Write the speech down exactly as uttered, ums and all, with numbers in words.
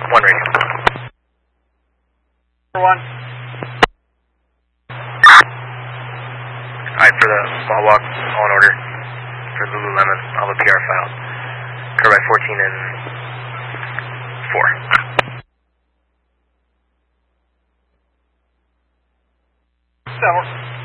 one radio. One. Alright, for the ball walk, all in order. For Lululemon, all the P R files. Cover by fourteen and four. Seven.